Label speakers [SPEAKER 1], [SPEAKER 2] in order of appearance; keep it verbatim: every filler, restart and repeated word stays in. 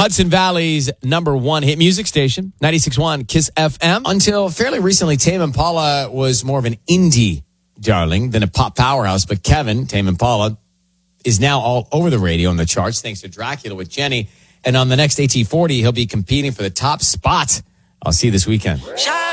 [SPEAKER 1] Hudson Valley's number one hit music station, ninety-six point one Kiss F M. Until fairly recently, Tame Impala was more of an indie darling than a pop powerhouse. But Kevin, Tame Impala, is now all over the radio and the charts thanks to Dracula with Jenny. And on the next A T forty, he'll be competing for the top spot. I'll see you this weekend.